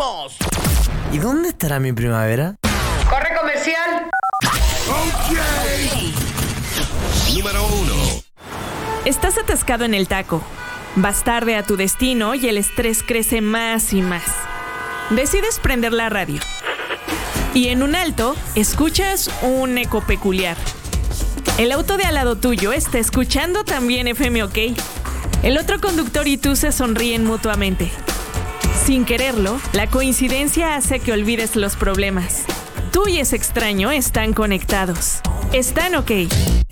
¡Vamos! ¿Y dónde estará mi primavera? ¡Corre comercial! ¡Ok! Número 1. Estás atascado en el taco. Vas tarde a tu destino y el estrés crece más y más. Decides prender la radio. Y en un alto, escuchas un eco peculiar. El auto de al lado tuyo está escuchando también FM OK. El otro conductor y tú se sonríen mutuamente. Sin quererlo, la coincidencia hace que olvides los problemas. Tú y ese extraño están conectados. Están OK.